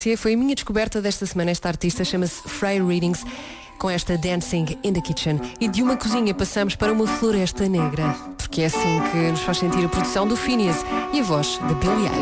Foi a minha descoberta desta semana. Esta artista chama-se Frey Readings, com esta Dancing in the Kitchen. E de uma cozinha passamos para uma floresta negra, porque é assim que nos faz sentir a produção do Phineas e a voz da Billie Eilish.